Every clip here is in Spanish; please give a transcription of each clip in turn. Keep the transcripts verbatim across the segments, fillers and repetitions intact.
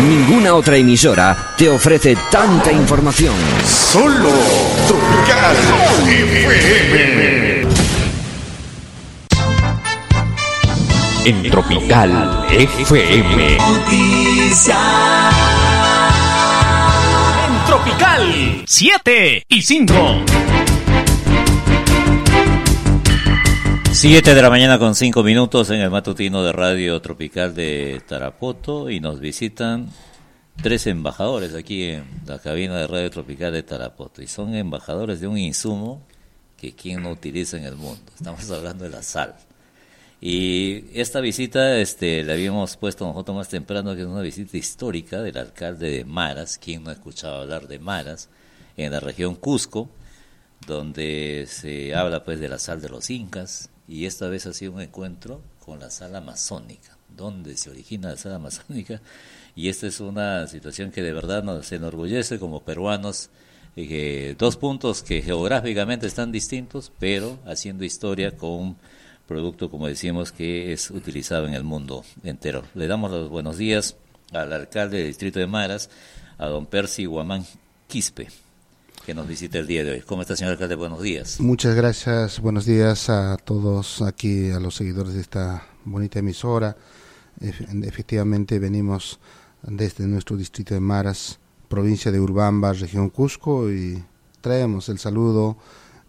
Ninguna otra emisora te ofrece tanta información. Solo Tropical F M. En Tropical F M. Noticias. En Tropical siete y cinco. siete de la mañana con cinco minutos en el matutino de Radio Tropical de Tarapoto, y nos visitan tres embajadores aquí en la cabina de Radio Tropical de Tarapoto, y son embajadores de un insumo que quien no utiliza en el mundo. Estamos hablando de la sal. Y esta visita este, la habíamos puesto nosotros más temprano, que es una visita histórica del alcalde de Maras. ¿Quién no ha escuchado hablar de Maras? En la región Cusco, donde se habla pues de la sal de los incas. Y esta vez ha sido un encuentro con la sal amazónica, donde se origina la sal amazónica, y esta es una situación que de verdad nos enorgullece como peruanos, eh, dos puntos que geográficamente están distintos, pero haciendo historia con un producto, como decimos, que es utilizado en el mundo entero. Le damos los buenos días al alcalde del distrito de Maras, a don Percy Guamán Quispe, que nos visita el día de hoy. ¿Cómo está, señor alcalde? Buenos días. Muchas gracias, buenos días a todos aquí, a los seguidores de esta bonita emisora. Efectivamente venimos desde nuestro distrito de Maras, provincia de Urubamba, región Cusco, y traemos el saludo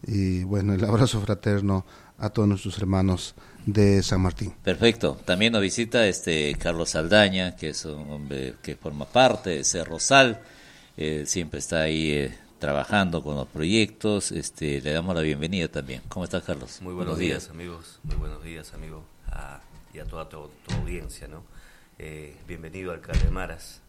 y bueno, el abrazo fraterno a todos nuestros hermanos de San Martín. Perfecto. También nos visita este Carlos Saldaña, que es un hombre que forma parte de Cerro Sal, eh, siempre está ahí eh, trabajando con los proyectos. Este, le damos la bienvenida también. ¿Cómo estás, Carlos? Muy buenos, buenos días, días, amigos. Muy buenos días, amigo, a, y a toda tu, tu audiencia, ¿no? Eh, bienvenido, alcalde de Maras.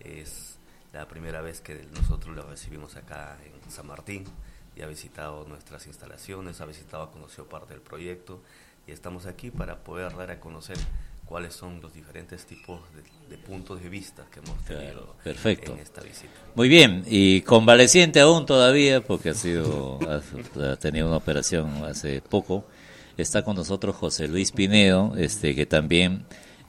Es la primera vez que nosotros lo recibimos acá en San Martín, y ha visitado nuestras instalaciones, ha visitado, ha conocido parte del proyecto, y estamos aquí para poder dar a conocer cuáles son los diferentes tipos de, de puntos de vista que hemos tenido. Claro, perfecto. En esta visita. Muy bien, y convaleciente aún todavía, porque ha sido ha, ha tenido una operación hace poco. Está con nosotros José Luis Pinedo, este que también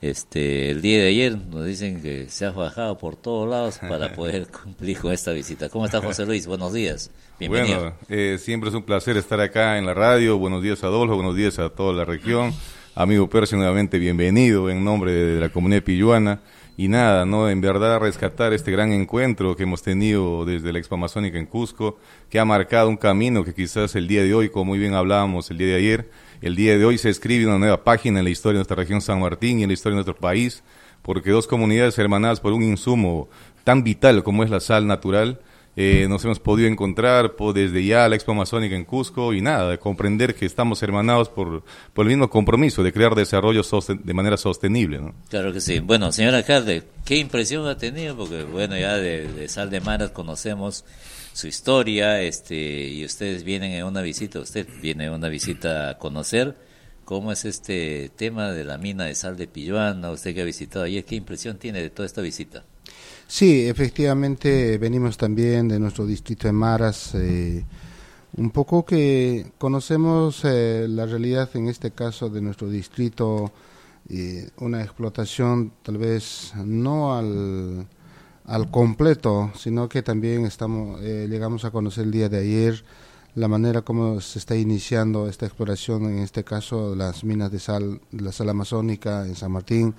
este el día de ayer nos dicen que se ha bajado por todos lados para poder cumplir con esta visita. ¿Cómo está, José Luis? Buenos días. Bienvenido. Bueno, eh, siempre es un placer estar acá en la radio. Buenos días, Adolfo, buenos días a toda la región. Amigo Percy, nuevamente bienvenido en nombre de la comunidad pilluana. Y nada, no, en verdad rescatar este gran encuentro que hemos tenido desde la Expo Amazónica en Cusco, que ha marcado un camino que quizás el día de hoy, como muy bien hablábamos el día de ayer, el día de hoy se escribe una nueva página en la historia de nuestra región San Martín y en la historia de nuestro país, porque dos comunidades hermanadas por un insumo tan vital como es la sal natural, Eh, nos hemos podido encontrar por, desde ya la Expo Amazónica en Cusco, y nada, de comprender que estamos hermanados por, por el mismo compromiso de crear desarrollo sosten- de manera sostenible, ¿no? Claro que sí. Bueno, señor alcalde, ¿qué impresión ha tenido? Porque bueno, ya de, de Sal de Maras conocemos su historia, este, y ustedes vienen en una visita, usted viene en una visita a conocer cómo es este tema de la mina de sal de Pilluana, usted que ha visitado ayer, ¿qué impresión tiene de toda esta visita? Sí, efectivamente venimos también de nuestro distrito de Maras, eh, un poco que conocemos eh, la realidad en este caso de nuestro distrito, eh, una explotación tal vez no al, al completo, sino que también estamos eh, llegamos a conocer el día de ayer la manera como se está iniciando esta exploración, en este caso las minas de sal, la sal amazónica en San Martín.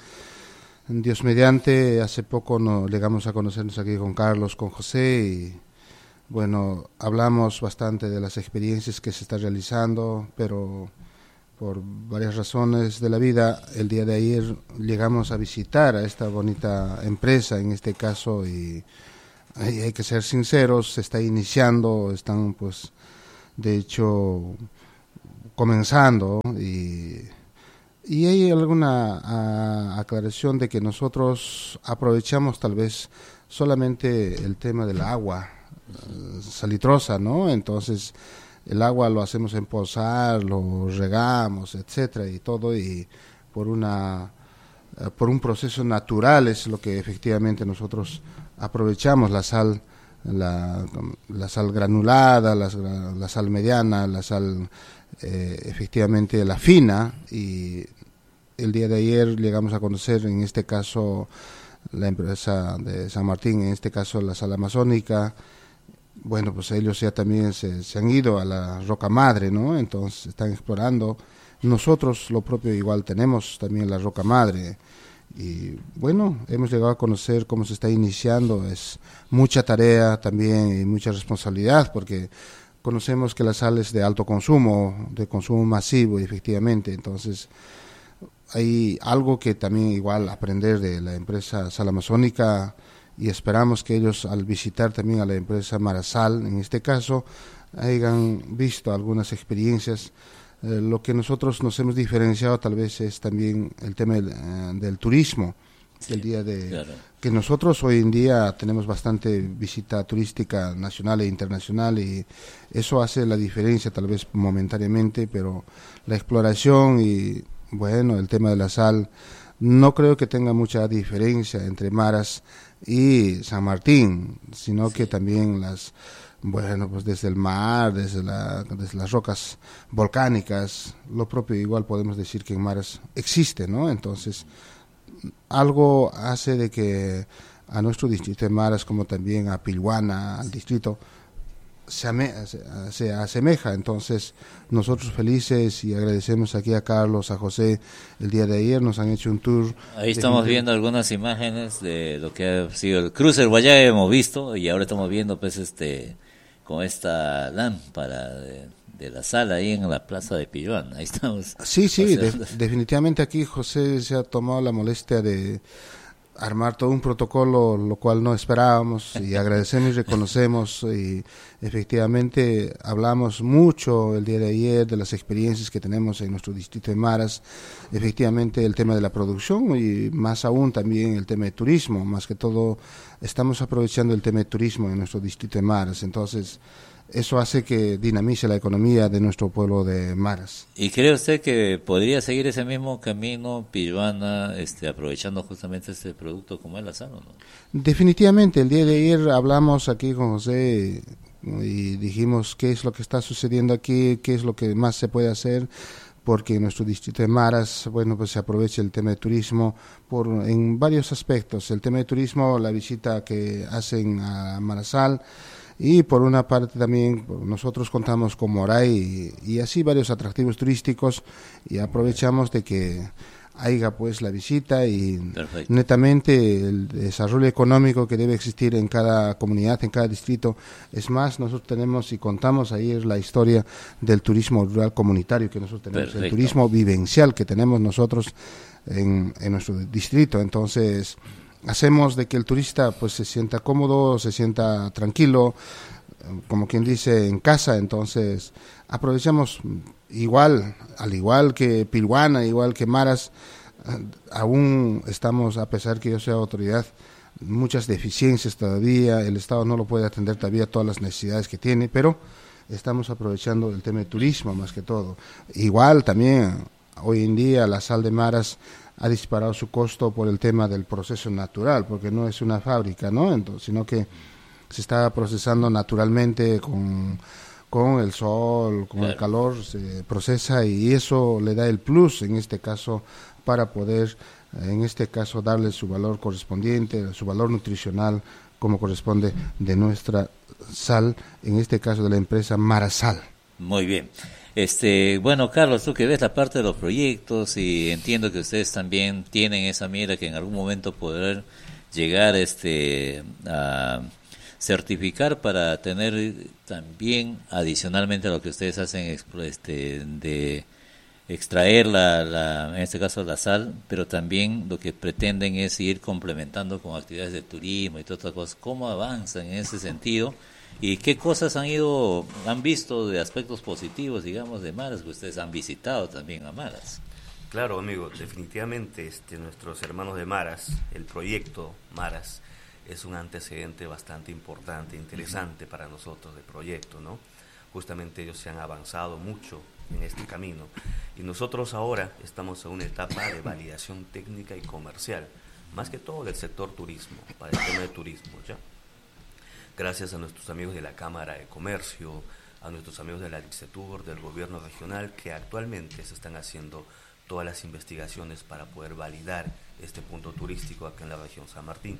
Dios mediante, hace poco nos llegamos a conocernos aquí con Carlos, con José, y bueno, hablamos bastante de las experiencias que se están realizando, pero por varias razones de la vida, el día de ayer llegamos a visitar a esta bonita empresa, en este caso, y hay, hay que ser sinceros, se está iniciando, están pues, de hecho, comenzando, y... Y hay alguna a, aclaración de que nosotros aprovechamos tal vez solamente el tema del agua uh, salitrosa, ¿no? Entonces el agua lo hacemos empozar, lo regamos, etcétera, y todo, y por una uh, por un proceso natural es lo que efectivamente nosotros aprovechamos, la sal, la, la sal granulada, la, la sal mediana, la sal eh, efectivamente la fina, y el día de ayer llegamos a conocer en este caso la empresa de San Martín, en este caso la Sal Amazónica. Bueno, pues ellos ya también se, se han ido a la Roca Madre, ¿no? Entonces están explorando. Nosotros lo propio igual tenemos también la Roca Madre. Y bueno, hemos llegado a conocer cómo se está iniciando. Es mucha tarea también y mucha responsabilidad, porque conocemos que la sal es de alto consumo, de consumo masivo, efectivamente. Entonces hay algo que también igual aprender de la empresa Sal Amazónica, y esperamos que ellos, al visitar también a la empresa Marasal, en este caso, hayan visto algunas experiencias. Eh, lo que nosotros nos hemos diferenciado tal vez es también el tema del, eh, del turismo, sí, el día de claro. que nosotros hoy en día tenemos bastante visita turística nacional e internacional, y eso hace la diferencia tal vez momentáneamente, pero la exploración y bueno, el tema de la sal, no creo que tenga mucha diferencia entre Maras y San Martín, sino sí. que también las, bueno, pues desde el mar, desde, la, desde las rocas volcánicas, lo propio igual podemos decir que en Maras existe, ¿no? Entonces, algo hace de que a nuestro distrito de Maras, como también a Pilhuana, al distrito, se, ame, se, se asemeja. Entonces nosotros felices y agradecemos aquí a Carlos, a José. El día de ayer nos han hecho un tour. Ahí estamos de... viendo algunas imágenes de lo que ha sido el cruce del Guayá, hemos visto, y ahora estamos viendo pues este con esta lámpara de, de la sala ahí en la plaza de Pilluana. Ahí estamos. Sí, sí, de, definitivamente aquí José se ha tomado la molestia de armar todo un protocolo, lo cual no esperábamos, y agradecemos y reconocemos, y efectivamente hablamos mucho el día de ayer de las experiencias que tenemos en nuestro distrito de Maras, efectivamente el tema de la producción y más aún también el tema de turismo. Más que todo estamos aprovechando el tema de turismo en nuestro distrito de Maras, entonces eso hace que dinamice la economía de nuestro pueblo de Maras. ¿Y cree usted que podría seguir ese mismo camino Pilluana, este, aprovechando justamente este producto como es la sal, o no? Definitivamente, el día de ayer hablamos aquí con José y dijimos qué es lo que está sucediendo aquí, qué es lo que más se puede hacer, porque en nuestro distrito de Maras, bueno, pues se aprovecha el tema de turismo por en varios aspectos. El tema de turismo, la visita que hacen a Marasal, y por una parte también nosotros contamos con Moray y, y así varios atractivos turísticos, y aprovechamos de que haya pues la visita y Perfecto. netamente el desarrollo económico que debe existir en cada comunidad, en cada distrito. Es más, nosotros tenemos y contamos ahí la historia del turismo rural comunitario que nosotros tenemos, Perfecto. el turismo vivencial que tenemos nosotros en, en nuestro distrito. Entonces hacemos de que el turista pues se sienta cómodo, se sienta tranquilo, como quien dice, en casa. Entonces aprovechamos igual, al igual que Pilhuana, igual que Maras, aún estamos, a pesar que yo sea autoridad, muchas deficiencias todavía, el Estado no lo puede atender todavía todas las necesidades que tiene, pero estamos aprovechando el tema de turismo más que todo. Igual también hoy en día la sal de Maras ha disparado su costo por el tema del proceso natural, porque no es una fábrica, ¿no? Entonces, sino que se está procesando naturalmente con, con el sol, con claro. el calor, se procesa, y eso le da el plus en este caso para poder, en este caso, darle su valor correspondiente, su valor nutricional como corresponde de nuestra sal, en este caso de la empresa Marasal. Muy bien. Este, bueno, Carlos, tú que ves la parte de los proyectos, y entiendo que ustedes también tienen esa mira que en algún momento poder llegar este a certificar para tener también, adicionalmente a lo que ustedes hacen, este, de extraer la, la, en este caso la sal, pero también lo que pretenden es ir complementando con actividades de turismo y todas otras cosas. ¿Cómo avanzan en ese sentido? ¿Y qué cosas han ido, han visto de aspectos positivos, digamos, de Maras, que ustedes han visitado también a Maras? Claro, amigo, definitivamente este, nuestros hermanos de Maras, el proyecto Maras, es un antecedente bastante importante, interesante para nosotros de proyecto, ¿no? Justamente ellos se han avanzado mucho en este camino, y nosotros ahora estamos en una etapa de validación técnica y comercial, más que todo del sector turismo, para el tema de turismo, ¿ya? Gracias a nuestros amigos de la Cámara de Comercio, a nuestros amigos de la Licetur, del gobierno regional, que actualmente se están haciendo todas las investigaciones para poder validar este punto turístico acá en la región San Martín.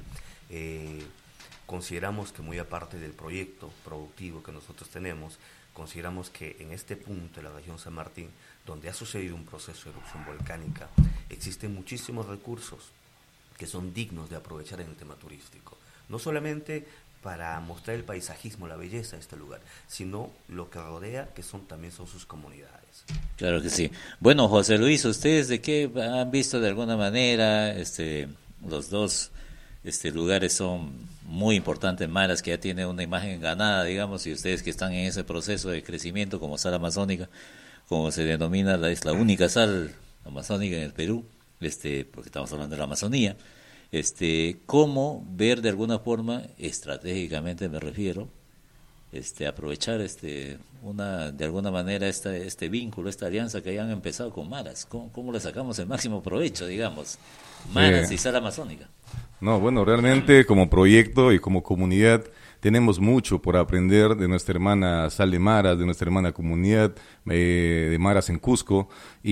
Eh, consideramos que muy aparte del proyecto productivo que nosotros tenemos, consideramos que en este punto de la región San Martín, donde ha sucedido un proceso de erupción volcánica, existen muchísimos recursos que son dignos de aprovechar en el tema turístico. No solamente para mostrar el paisajismo, la belleza de este lugar, sino lo que rodea, que son también son sus comunidades. Claro que sí. Bueno, José Luis, ¿ustedes de qué han visto de alguna manera? Este, los dos este, lugares son muy importantes, Maras, que ya tiene una imagen ganada, digamos, y ustedes que están en ese proceso de crecimiento como sal amazónica, como se denomina, la, es la única sal amazónica en el Perú, este, porque estamos hablando de la Amazonía. Este, cómo ver de alguna forma, estratégicamente me refiero, este, aprovechar este, una, de alguna manera esta, este vínculo, esta alianza que hayan empezado con Maras, cómo, cómo le sacamos el máximo provecho, digamos, Maras eh, y sal amazónica. No, bueno, realmente como proyecto y como comunidad tenemos mucho por aprender de nuestra hermana Sal de Maras, de nuestra hermana comunidad eh, de Maras en Cusco,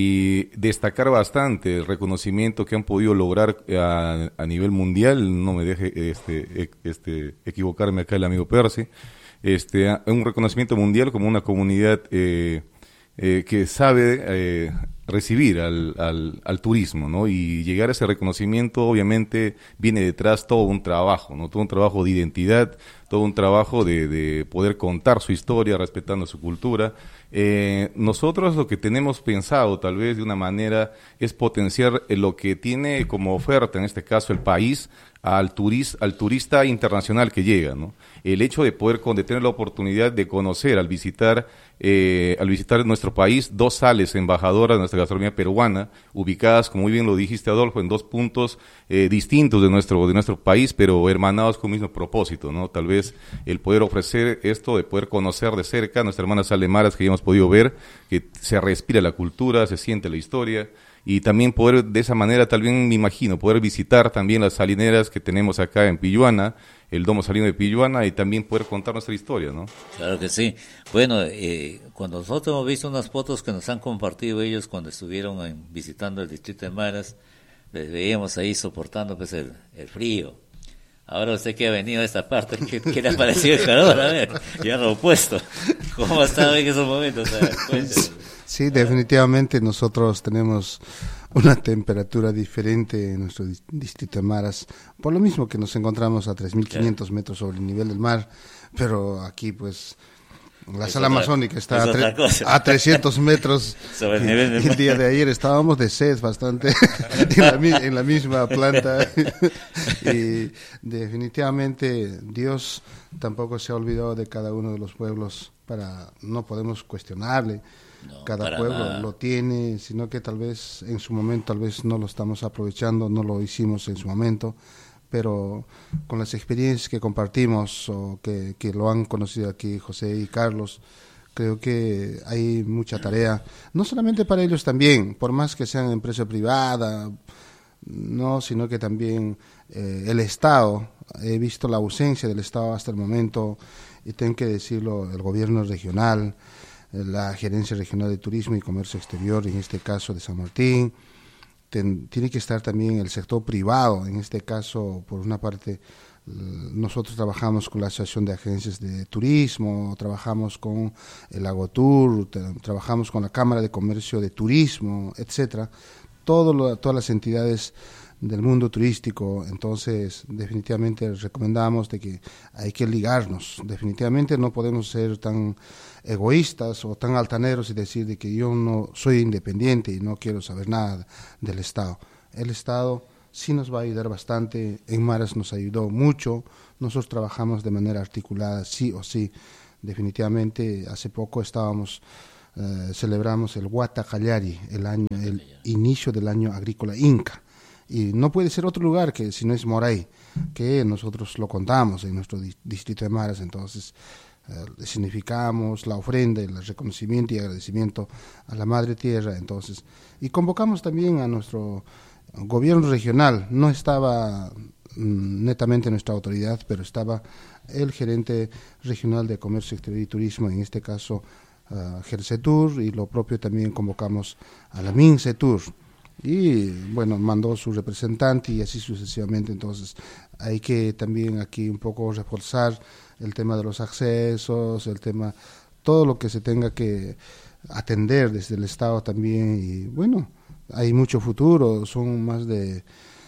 y destacar bastante el reconocimiento que han podido lograr a, a nivel mundial. No me deje este, este, equivocarme acá el amigo Percy, este, un reconocimiento mundial como una comunidad eh, eh, que sabe eh, recibir al, al, al turismo, ¿no? Y llegar a ese reconocimiento, obviamente, viene detrás todo un trabajo, ¿no? Todo un trabajo de identidad, todo un trabajo de, de poder contar su historia respetando su cultura. Eh, nosotros lo que tenemos pensado, tal vez de una manera, es potenciar lo que tiene como oferta, en este caso el país, al, turis, al turista internacional que llega, ¿no? El hecho de poder de tener la oportunidad de conocer al visitar eh, al visitar nuestro país dos sales embajadoras de nuestra gastronomía peruana, ubicadas, como muy bien lo dijiste, Adolfo, en dos puntos eh, distintos de nuestro de nuestro país, pero hermanados con el mismo propósito, ¿no? Tal vez el poder ofrecer esto, de poder conocer de cerca a nuestra hermana Sal de Maras, que ya hemos podido ver, que se respira la cultura, se siente la historia, y también poder de esa manera, tal vez me imagino, poder visitar también las salineras que tenemos acá en Pilluana, el Domo Salino de Pilluana, y también poder contar nuestra historia, ¿no? Claro que sí. Bueno, eh, cuando nosotros hemos visto unas fotos que nos han compartido ellos cuando estuvieron en, visitando el distrito de Maras, les veíamos ahí soportando pues el, el frío. Ahora usted que ha venido a esta parte, ¿qué, qué le ha parecido el calor? A ver, ya lo opuesto. ¿Cómo ha estado en esos momentos? A ver, cuéntenos. Sí, definitivamente nosotros tenemos una temperatura diferente en nuestro distrito de Maras, por lo mismo que nos encontramos a tres mil quinientos metros sobre el nivel del mar, pero aquí pues la es sal otra, amazónica está a, tre a trescientos metros sobre el nivel del mar. El día de ayer estábamos de sed bastante en, la, en la misma planta y definitivamente Dios tampoco se ha olvidado de cada uno de los pueblos, para no podemos cuestionarle. No, cada pueblo nada. Lo tiene, sino que tal vez en su momento, tal vez no lo estamos aprovechando, no lo hicimos en su momento, pero con las experiencias que compartimos o que, que lo han conocido aquí José y Carlos, creo que hay mucha tarea, no solamente para ellos también, por más que sean empresa privada, no, sino que también eh, el Estado. He visto la ausencia del Estado hasta el momento, y tengo que decirlo, el gobierno regional, la Gerencia Regional de Turismo y Comercio Exterior, en este caso de San Martín, ten, tiene que estar también el sector privado, en este caso, por una parte, nosotros trabajamos con la Asociación de Agencias de Turismo, trabajamos con el Agotur, trabajamos con la Cámara de Comercio de Turismo, etcétera, todo lo, todas las entidades del mundo turístico. Entonces definitivamente recomendamos de que hay que ligarnos, definitivamente no podemos ser tan egoístas o tan altaneros y decir de que yo no soy independiente y no quiero saber nada del Estado. El Estado sí nos va a ayudar bastante, en Maras nos ayudó mucho, nosotros trabajamos de manera articulada sí o sí. Definitivamente hace poco estábamos eh, celebramos el Huata Callari, el año el inicio del año agrícola inca. Y no puede ser otro lugar que si no es Moray, que nosotros lo contamos en nuestro di distrito de Maras. Entonces eh, significamos la ofrenda, el reconocimiento y agradecimiento a la Madre Tierra. Entonces, y convocamos también a nuestro gobierno regional. No estaba mm, netamente nuestra autoridad, pero estaba el gerente regional de Comercio Exterior y Turismo, en este caso uh, Gersetur, y lo propio también convocamos a la Minsetur. y bueno, mandó su representante y así sucesivamente. Entonces hay que también aquí un poco reforzar el tema de los accesos, el tema, todo lo que se tenga que atender desde el Estado también. Y bueno, hay mucho futuro, son más de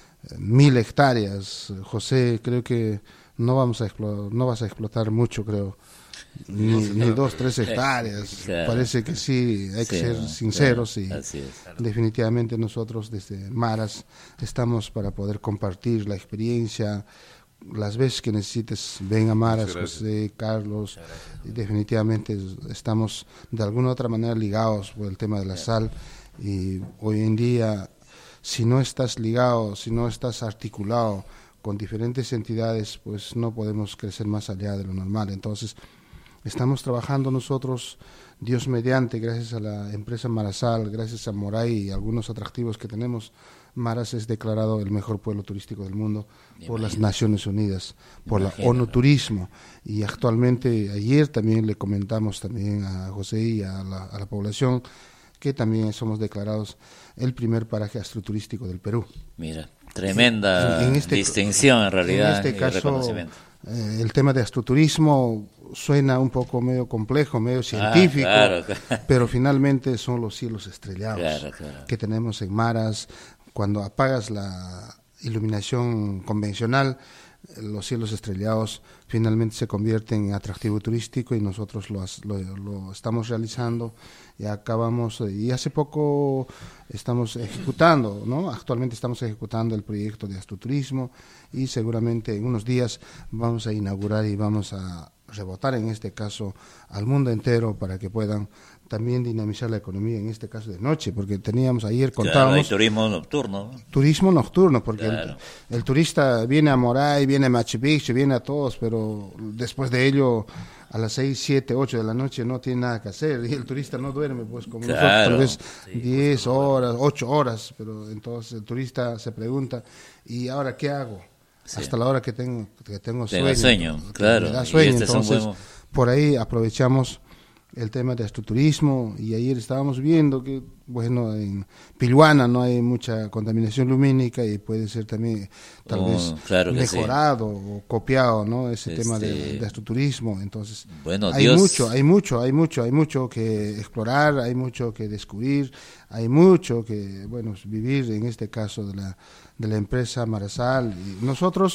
mil hectáreas. José, creo que no vamos a explotar, no vas a explotar mucho, creo. Ni, ni dos, tres hectáreas. Claro. Parece que sí, hay que sí, ser sinceros, claro, y definitivamente nosotros desde Maras estamos para poder compartir la experiencia. Las veces que necesites, ven a Maras, José, Carlos, y definitivamente estamos de alguna u otra manera ligados por el tema de la sal, y hoy en día, si no estás ligado, si no estás articulado con diferentes entidades, pues no podemos crecer más allá de lo normal. Entonces, estamos trabajando nosotros, Dios mediante, gracias a la empresa Marasal, gracias a Moray y algunos atractivos que tenemos. Maras es declarado el mejor pueblo turístico del mundo Me por imagino. las Naciones Unidas, por Me la imagino. ONU Turismo, y actualmente, ayer también le comentamos también a José y a la, a la población que también somos declarados el primer paraje astroturístico del Perú. Mira, tremenda en, en este, distinción en realidad. En este caso, eh, el tema de astroturismo suena un poco medio complejo, medio científico, ah, claro, claro. pero finalmente son los cielos estrellados claro, claro. que tenemos en Maras. Cuando apagas la iluminación convencional, los cielos estrellados finalmente se convierten en atractivo turístico, y nosotros lo, lo, lo estamos realizando y acabamos, y hace poco estamos ejecutando, ¿no? Actualmente estamos ejecutando el proyecto de astroturismo, y seguramente en unos días vamos a inaugurar y vamos a rebotar en este caso al mundo entero para que puedan también dinamizar la economía, en este caso de noche, porque teníamos ayer contábamos claro, hay turismo nocturno. Turismo nocturno, porque claro. el, el turista viene a Moray, viene a Machu Picchu, viene a todos, pero después de ello a las seis, siete, ocho de la noche no tiene nada que hacer, y el turista no duerme, pues como claro. nosotros, tal vez sí, diez horas, ocho horas, pero entonces el turista se pregunta, ¿y ahora qué hago? Sí. Hasta la hora que tengo, que tengo sueño. sueño, claro. Me da sueño, este entonces buen... por ahí aprovechamos el tema de astroturismo, y ayer estábamos viendo que, bueno, en Piluana no hay mucha contaminación lumínica, y puede ser también tal oh, vez claro mejorado sí. o copiado, ¿no? Ese este... tema de, de astroturismo. Entonces, bueno, hay Dios... mucho, hay mucho, hay mucho, hay mucho que explorar, hay mucho que descubrir, hay mucho que, bueno, vivir en este caso de la de la empresa Marasal. Y nosotros,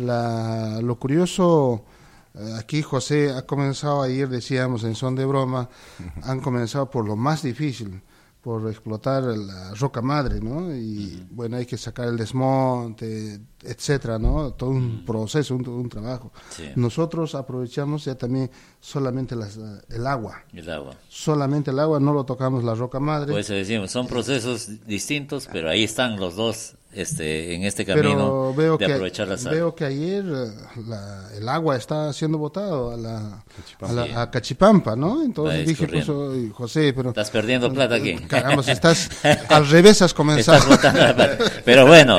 la, lo curioso, aquí José ha comenzado ayer, decíamos en son de broma, han comenzado por lo más difícil, por explotar la roca madre, ¿no? Y bueno, hay que sacar el desmonte, etcétera, ¿no? Todo un proceso, un, un trabajo. Sí. Nosotros aprovechamos ya también solamente las, el agua. El agua. Solamente el agua, no lo tocamos la roca madre. Pues decimos, son procesos distintos, pero ahí están los dos. Este, en este camino veo de que, aprovechar la sal. Veo que ayer la, el agua está siendo botado a la Cachipampa, a, la, sí. a Cachipampa, ¿no? Entonces dije, pues, oh, José, pero... Estás perdiendo plata aquí. Caramba, estás al revés, has comenzado. Estás botando la plata. Pero bueno,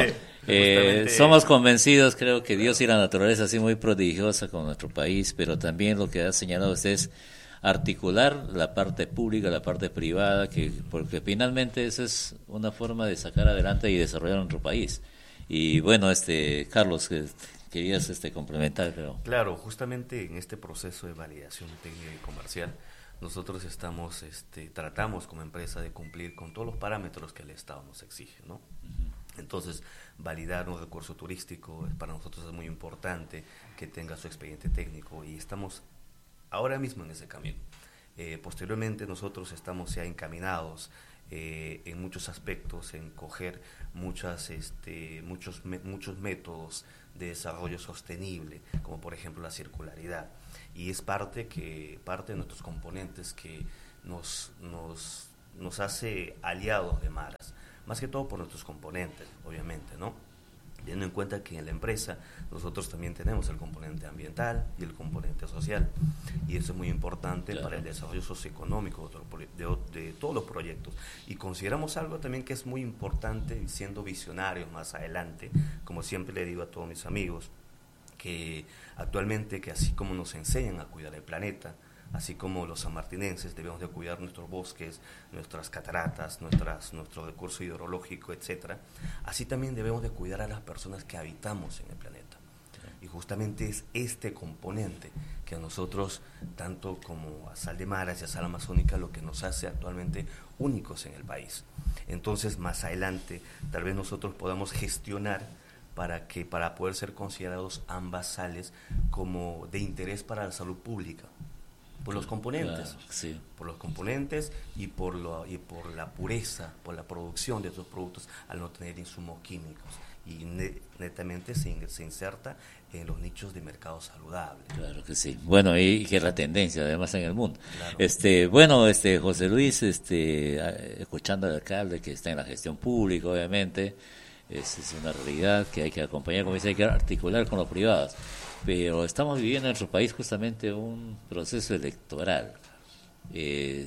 eh, somos convencidos, creo que Dios y la naturaleza así muy prodigiosa con nuestro país, pero también lo que ha señalado usted es articular la parte pública, la parte privada, que porque finalmente esa es una forma de sacar adelante y desarrollar nuestro país. Y bueno, este Carlos, que querías este complementar, pero claro, justamente en este proceso de validación técnica y comercial, nosotros estamos, este, tratamos como empresa de cumplir con todos los parámetros que el Estado nos exige, ¿no? Uh-huh. Entonces, validar un recurso turístico para nosotros es muy importante, que tenga su expediente técnico, y estamos ahora mismo en ese camino. Eh, posteriormente nosotros estamos ya encaminados eh, en muchos aspectos, en coger muchas, este, muchos, me, muchos métodos de desarrollo sostenible, como por ejemplo la circularidad, y es parte, que, parte de nuestros componentes que nos, nos, nos hace aliados de Maras, más que todo por nuestros componentes, obviamente, ¿no? Teniendo en cuenta que en la empresa nosotros también tenemos el componente ambiental y el componente social, y eso es muy importante claro. para el desarrollo socioeconómico de, de, de todos los proyectos. Y consideramos algo también que es muy importante, siendo visionarios más adelante, como siempre le digo a todos mis amigos, que actualmente, que así como nos enseñan a cuidar el planeta, Así como los sanmartinenses debemos de cuidar nuestros bosques, nuestras cataratas, nuestras, nuestro recurso hidrológico, etcétera, así también debemos de cuidar a las personas que habitamos en el planeta. Y justamente es este componente que a nosotros, tanto como a Sal de Maras y a Sal Amazónica, lo que nos hace actualmente únicos en el país. Entonces, más adelante, tal vez nosotros podamos gestionar para que para poder ser considerados ambas sales como de interés para la salud pública, por los componentes, claro, sí. por los componentes y por lo, y por la pureza, por la producción de estos productos al no tener insumos químicos, y ne, netamente se, se inserta en los nichos de mercado saludable. Claro que sí. Bueno, y que es la tendencia además en el mundo. Claro. Este, bueno, este José Luis, este, escuchando al alcalde que está en la gestión pública, obviamente, es, es una realidad que hay que acompañar, como dice, hay que articular con los privados. Pero estamos viviendo en nuestro país justamente un proceso electoral. Eh,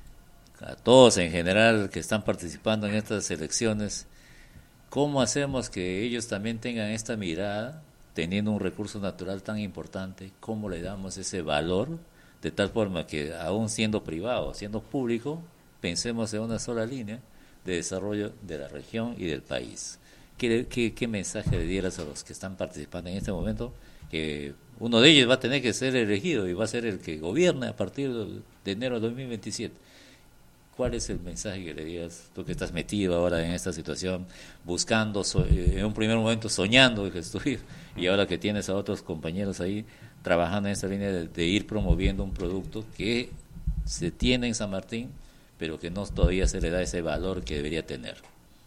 a todos en general que están participando en estas elecciones, ¿cómo hacemos que ellos también tengan esta mirada, teniendo un recurso natural tan importante? ¿Cómo le damos ese valor de tal forma que, aún siendo privado, siendo público, pensemos en una sola línea de desarrollo de la región y del país? ¿Qué, qué, qué mensaje le dieras a los que están participando en este momento? Que uno de ellos va a tener que ser elegido y va a ser el que gobierne a partir de enero de dos mil veintisiete. ¿Cuál es el mensaje que le digas, tú que estás metido ahora en esta situación, buscando, so, en un primer momento soñando que estoy, y ahora que tienes a otros compañeros ahí trabajando en esta línea de, de ir promoviendo un producto que se tiene en San Martín, pero que no todavía se le da ese valor que debería tener?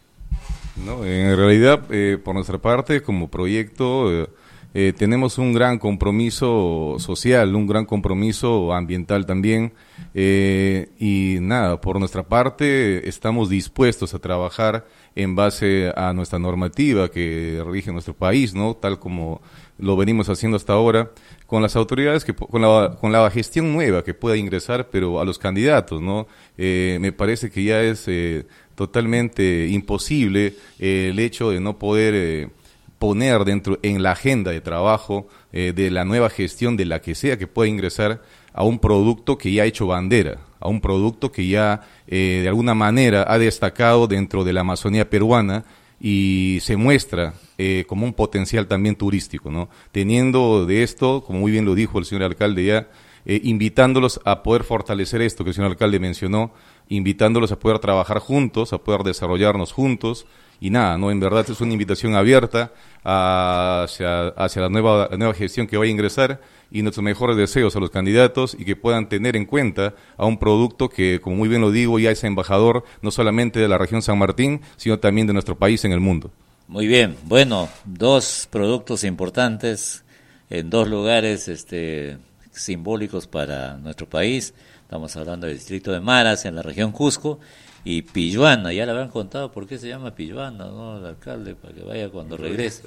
No, en realidad, eh, por nuestra parte, como proyecto, eh, eh, tenemos un gran compromiso social, un gran compromiso ambiental también, eh, y nada, por nuestra parte estamos dispuestos a trabajar en base a nuestra normativa que rige nuestro país, ¿no? Tal como lo venimos haciendo hasta ahora, con las autoridades, que con la, con la gestión nueva que pueda ingresar, pero a los candidatos, ¿no? Eh, me parece que ya es eh, totalmente imposible eh, el hecho de no poder eh, poner dentro en la agenda de trabajo eh, de la nueva gestión, de la que sea que pueda ingresar, a un producto que ya ha hecho bandera, a un producto que ya eh, de alguna manera ha destacado dentro de la Amazonía peruana y se muestra eh, como un potencial también turístico, ¿no? Teniendo de esto, como muy bien lo dijo el señor alcalde ya, eh, invitándolos a poder fortalecer esto que el señor alcalde mencionó, invitándolos a poder trabajar juntos, a poder desarrollarnos juntos, y nada, no, en verdad es una invitación abierta hacia, hacia la nueva, la nueva gestión que vaya a ingresar, y nuestros mejores deseos a los candidatos, y que puedan tener en cuenta a un producto que, como muy bien lo digo, ya es embajador no solamente de la región San Martín, sino también de nuestro país en el mundo. Muy bien, bueno, dos productos importantes en dos lugares este, simbólicos para nuestro país. Estamos hablando del distrito de Maras, en la región Cusco, y Pilluana. Ya le habían contado por qué se llama Pilluana, ¿no? El alcalde, para que vaya cuando regrese.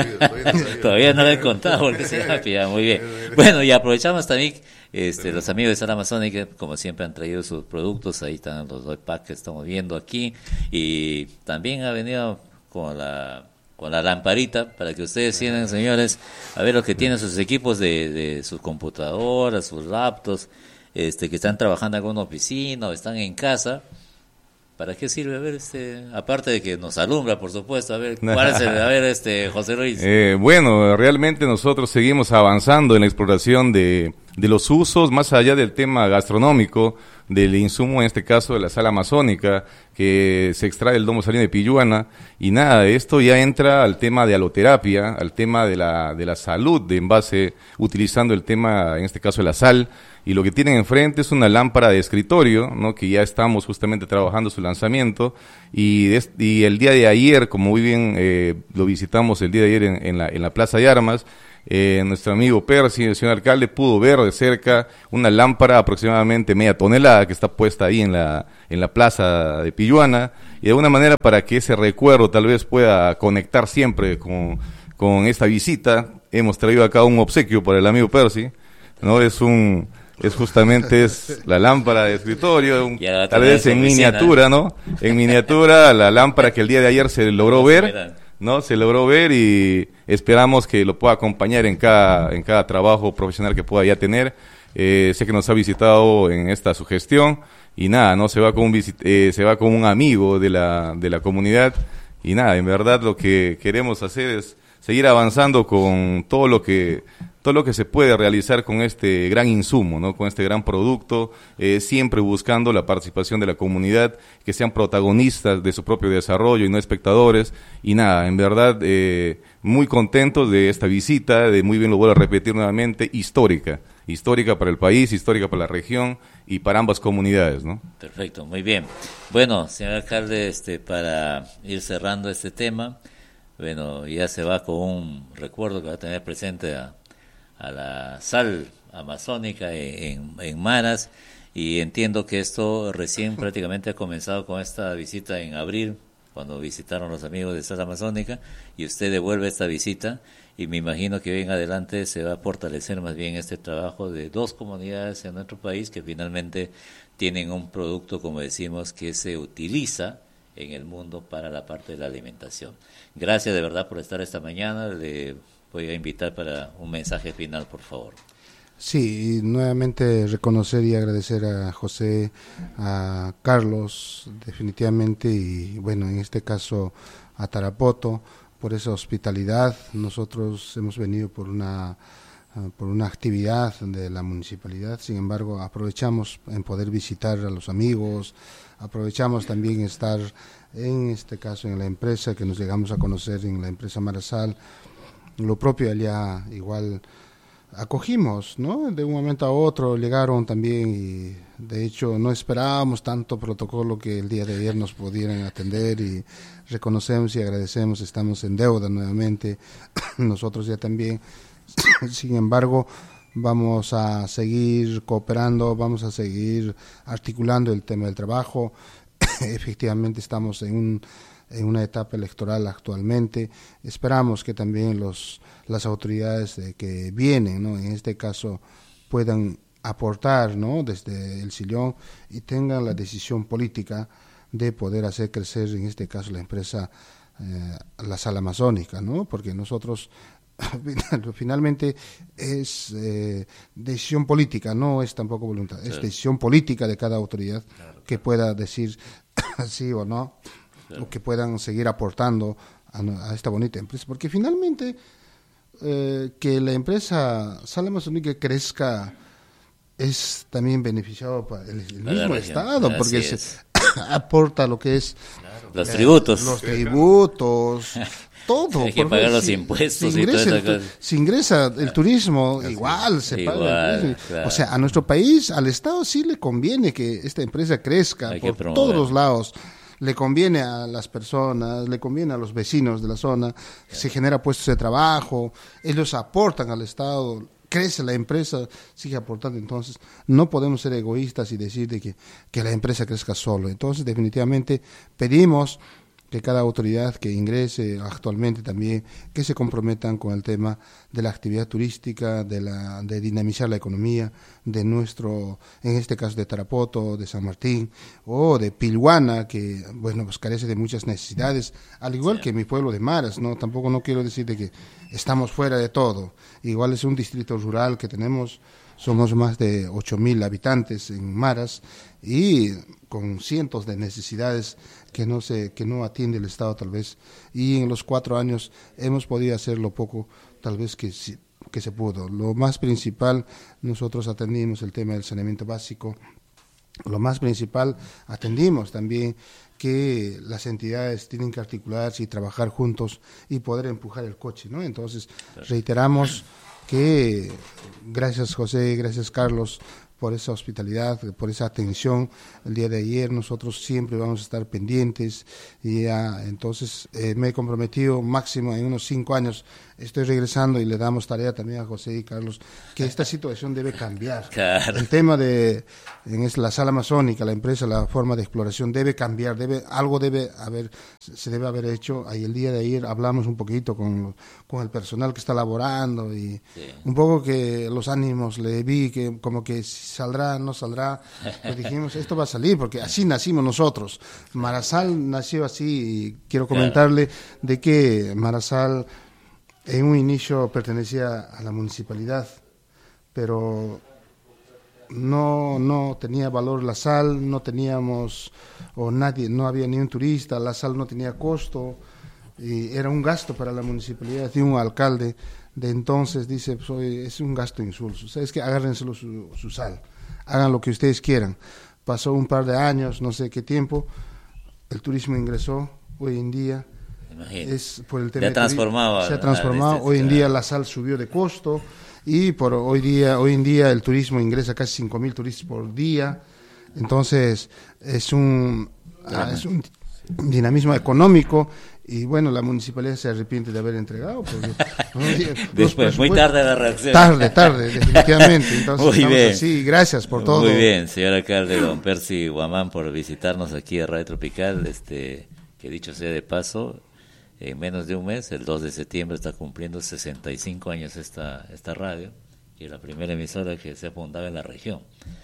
Todavía no le he contado por qué se llama Pilluana. Muy bien. Bueno, y aprovechamos también este, los amigos de Sal Amazónica, como siempre han traído sus productos. Ahí están los dos packs que estamos viendo aquí. Y también ha venido con la con la lamparita, para que ustedes tienen, señores, a ver los que tienen sus equipos de, de sus computadoras, sus laptops, este, que están trabajando en alguna oficina o están en casa. ¿Para qué sirve? A ver, este, aparte de que nos alumbra, por supuesto, a ver, ¿cuál es el, a ver, este, José Luis? Eh, bueno, realmente nosotros seguimos avanzando en la exploración de, de los usos, más allá del tema gastronómico, del insumo, en este caso de la sal amazónica, que se extrae del domo salino de Pilluana, y nada, esto ya entra al tema de aloterapia, al tema de la, de la salud, de en base, utilizando el tema, en este caso de la sal, y lo que tienen enfrente es una lámpara de escritorio, ¿no? Que ya estamos justamente trabajando su lanzamiento, y, de, y el día de ayer, como muy bien eh, lo visitamos el día de ayer en, en, la, en la Plaza de Armas, eh, nuestro amigo Percy, el señor alcalde, pudo ver de cerca una lámpara aproximadamente media tonelada que está puesta ahí en la, en la Plaza de Pilluana, y de alguna manera para que ese recuerdo tal vez pueda conectar siempre con, con esta visita, hemos traído acá un obsequio para el amigo Percy, ¿no? Es un... Es justamente es la lámpara de escritorio, un, tal vez en miniatura, ¿no? En miniatura, la lámpara que el día de ayer se logró ver, ¿no? Se logró ver y esperamos que lo pueda acompañar en cada, en cada trabajo profesional que pueda ya tener. Eh, sé que nos ha visitado en esta sugestión y nada, no se va con un visit eh, se va con un amigo de la de la comunidad y nada, en verdad lo que queremos hacer es seguir avanzando con todo lo que todo lo que se puede realizar con este gran insumo, ¿no? Con este gran producto, eh, siempre buscando la participación de la comunidad, que sean protagonistas de su propio desarrollo y no espectadores. Y nada, en verdad, eh, muy contentos de esta visita, de muy bien lo vuelvo a repetir nuevamente, histórica. Histórica para el país, histórica para la región y para ambas comunidades, ¿no? Perfecto, muy bien. Bueno, señor alcalde, este, para ir cerrando este tema, bueno, ya se va con un recuerdo que va a tener presente a a la sal amazónica en, en Maras, y entiendo que esto recién prácticamente ha comenzado con esta visita en abril, cuando visitaron los amigos de Sal Amazónica, y usted devuelve esta visita, y me imagino que hoy en adelante se va a fortalecer más bien este trabajo de dos comunidades en nuestro país que finalmente tienen un producto, como decimos, que se utiliza en el mundo para la parte de la alimentación. Gracias de verdad por estar esta mañana. Le voy a invitar para un mensaje final, por favor. Sí, y nuevamente reconocer y agradecer a José, a Carlos, definitivamente, y bueno, en este caso a Tarapoto, por esa hospitalidad. Nosotros hemos venido por una por una actividad de la municipalidad, sin embargo aprovechamos en poder visitar a los amigos, aprovechamos también estar en este caso en la empresa que nos llegamos a conocer, en la empresa Marasal. Lo propio allá igual acogimos, ¿no? De un momento a otro llegaron también y de hecho no esperábamos tanto protocolo que el día de ayer nos pudieran atender, y reconocemos y agradecemos, estamos en deuda nuevamente, nosotros ya también. Sin embargo, vamos a seguir cooperando, vamos a seguir articulando el tema del trabajo. Efectivamente estamos en un en una etapa electoral actualmente. Esperamos que también los las autoridades eh, que vienen, ¿no? En este caso, puedan aportar, ¿no? Desde el sillón y tengan la decisión política de poder hacer crecer, en este caso, la empresa, eh, la Sal Amazónica, ¿no? Porque nosotros finalmente es eh, decisión política, no es tampoco voluntad, sí. Es decisión política de cada autoridad, claro, que claro. pueda decir sí o no, claro. O que puedan seguir aportando a, a esta bonita empresa, porque finalmente eh, que la empresa Sal Amazónica crezca es también beneficiado para el, el mismo Estado, así porque se aporta lo que es claro. los eh, tributos, los tributos. Todo. Hay que pagar los si, impuestos. Si ingresa, y todo el, si ingresa el turismo, así igual se igual, paga. El claro. O sea, a nuestro país, al Estado sí le conviene que esta empresa crezca Hay por todos los lados. Le conviene a las personas, le conviene a los vecinos de la zona, claro. Se genera puestos de trabajo, ellos aportan al Estado, crece la empresa, sigue aportando. Entonces no podemos ser egoístas y decir de que, que la empresa crezca solo. Entonces definitivamente pedimos que cada autoridad que ingrese actualmente también, que se comprometan con el tema de la actividad turística, de la de dinamizar la economía de nuestro, en este caso de Tarapoto, de San Martín, o de Pilhuana, que bueno, pues carece de muchas necesidades, al igual sí. que mi pueblo de Maras, ¿no? Tampoco no quiero decir de que estamos fuera de todo, igual es un distrito rural que tenemos, somos más de ocho mil habitantes en Maras, y con cientos de necesidades que no se que no atiende el Estado tal vez, y en los cuatro años hemos podido hacer lo poco tal vez que que se pudo. Lo más principal, nosotros atendimos el tema del saneamiento básico. Lo más principal, atendimos también que las entidades tienen que articularse y trabajar juntos y poder empujar el coche, ¿no? Entonces reiteramos que gracias José, gracias Carlos por esa hospitalidad, por esa atención el día de ayer. Nosotros siempre vamos a estar pendientes y ya, entonces eh, me he comprometido máximo en unos cinco años, estoy regresando y le damos tarea también a José y Carlos, que esta situación debe cambiar. Claro. El tema de en la Sal Amazónica, la empresa, la forma de exploración debe cambiar, debe algo debe haber, se debe haber hecho. Ahí el día de ayer hablamos un poquito con, con el personal que está laborando y sí. un poco que los ánimos le vi que como que saldrá, no saldrá, pues dijimos esto va a salir porque así nacimos nosotros. Marasal nació así y quiero comentarle de que Marasal en un inicio pertenecía a la municipalidad, pero no no tenía valor la sal, no teníamos, o nadie, no había ni un turista, la sal no tenía costo, y era un gasto para la municipalidad. Y un alcalde de entonces dice, pues, oye, es un gasto insulso, ¿sabes qué? Agárrenselo su, su sal, hagan lo que ustedes quieran. Pasó un par de años, no sé qué tiempo, el turismo ingresó, hoy en día es por el tema se ha transformado, se ha transformado, hoy en día la sal subió de costo, y por hoy día hoy en día el turismo ingresa casi cinco mil turistas por día. Entonces es un ah, es un dinamismo económico, y bueno, la municipalidad se arrepiente de haber entregado porque, después muy tarde la reacción, tarde tarde definitivamente. Entonces muy estamos bien. así, gracias por todo. Muy bien, señor alcalde don Percy Guamán, por visitarnos aquí a Radio Tropical. Este, que dicho sea de paso, en menos de un mes, el dos de septiembre, está cumpliendo sesenta y cinco años esta esta radio, y es la primera emisora que se ha fundado en la región.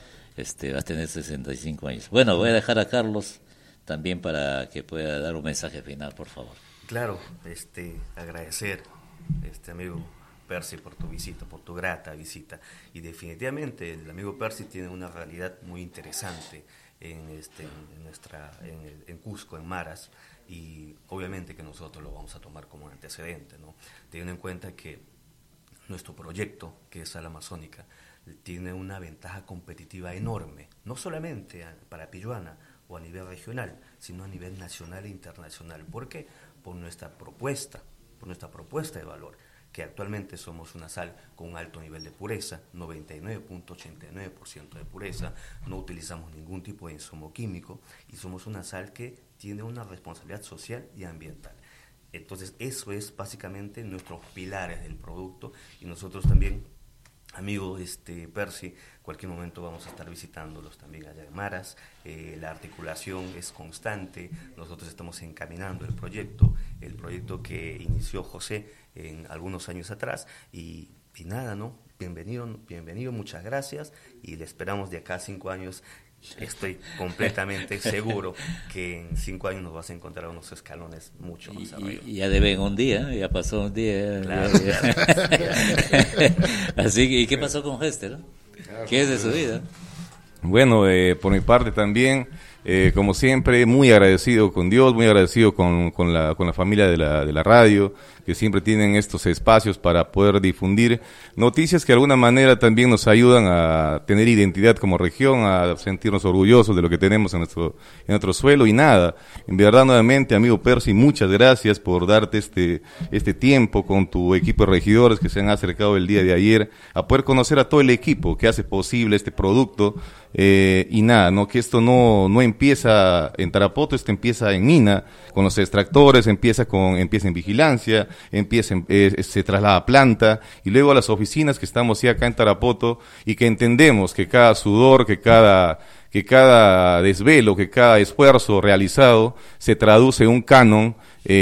Este va a tener sesenta y cinco años. Bueno, voy a dejar a Carlos también para que pueda dar un mensaje final, por favor. Claro, este, agradecer, este amigo Percy, por tu visita, por tu grata visita. Y definitivamente el amigo Percy tiene una realidad muy interesante en, este, en, nuestra, en, en Cusco, en Maras, y obviamente que nosotros lo vamos a tomar como antecedente, ¿no? Teniendo en cuenta que nuestro proyecto, que es Sal Amazónica, tiene una ventaja competitiva enorme, no solamente para Pilluana o a nivel regional, sino a nivel nacional e internacional. ¿Por qué? Por nuestra propuesta, por nuestra propuesta de valor, que actualmente somos una sal con un alto nivel de pureza, noventa y nueve punto ochenta y nueve por ciento de pureza, no utilizamos ningún tipo de insumo químico, y somos una sal que tiene una responsabilidad social y ambiental. Entonces, eso es básicamente nuestros pilares del producto, y nosotros también, amigo este, Percy, cualquier momento vamos a estar visitándolos también allá en Maras. Eh, la articulación es constante, nosotros estamos encaminando el proyecto, el proyecto que inició José en algunos años atrás, y, y nada, ¿no? Bienvenido, bienvenido, muchas gracias, y le esperamos de acá a cinco años. Estoy completamente seguro que en cinco años nos vas a encontrar unos escalones mucho más arriba. Y ya deben un día, ya pasó un día. Claro, ya, ya. claro. Así que, ¿y qué pasó con Hester? ¿Qué es de su vida? Bueno, eh, por mi parte también, eh, como siempre, muy agradecido con Dios, muy agradecido con, con, la, con la familia de la, de la radio, que siempre tienen estos espacios para poder difundir noticias que de alguna manera también nos ayudan a tener identidad como región, a sentirnos orgullosos de lo que tenemos en nuestro, en nuestro suelo. Y nada, en verdad, nuevamente, amigo Percy, muchas gracias por darte este, este tiempo con tu equipo de regidores que se han acercado el día de ayer a poder conocer a todo el equipo que hace posible este producto. Eh, y nada, no que esto no, no empieza en Tarapoto, esto empieza en Mina, con los extractores, empieza con empieza en vigilancia, empieza en, eh, se traslada a planta, y luego a las oficinas que estamos ya acá en Tarapoto, y que entendemos que cada sudor, que cada que cada desvelo, que cada esfuerzo realizado se traduce en un canon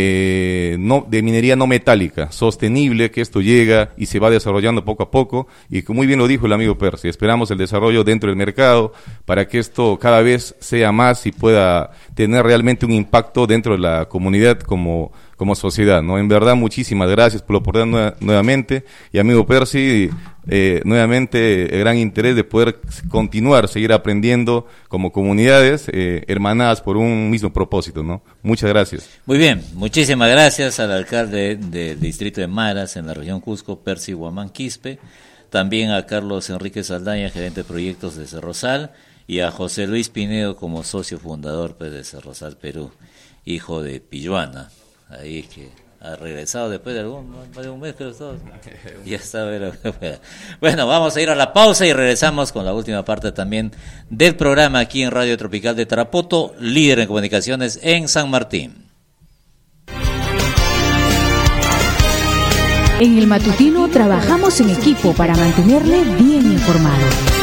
eh, no, de minería no metálica, sostenible, que esto llega y se va desarrollando poco a poco, y que muy bien lo dijo el amigo Percy, esperamos el desarrollo dentro del mercado para que esto cada vez sea más y pueda tener realmente un impacto dentro de la comunidad como como sociedad, ¿no? En verdad, muchísimas gracias por la oportunidad nuevamente, y amigo Percy, eh, nuevamente el gran interés de poder continuar, seguir aprendiendo como comunidades eh, hermanadas por un mismo propósito, ¿no? Muchas gracias. Muy bien, muchísimas gracias al alcalde del distrito de Maras en la región Cusco, Percy Guamán Quispe, también a Carlos Enrique Saldaña, gerente de proyectos de Cerrosal, y a José Luis Pinedo como socio fundador, pues, de Cerrosal Perú, hijo de Pilluana. Ahí que ha regresado después de algún de un mes, creo que ya está. Bueno, vamos a ir a la pausa y regresamos con la última parte también del programa aquí en Radio Tropical de Tarapoto, líder en comunicaciones en San Martín. En el matutino trabajamos en equipo para mantenerle bien informado.